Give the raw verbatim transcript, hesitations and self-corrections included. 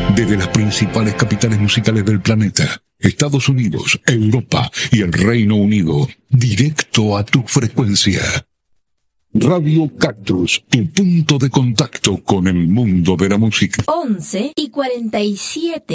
Desde las principales capitales musicales del planeta, Estados Unidos, Europa y el Reino Unido, directo a tu frecuencia. Radio Cactus, tu punto de contacto con el mundo de la música. once y cuarenta y siete.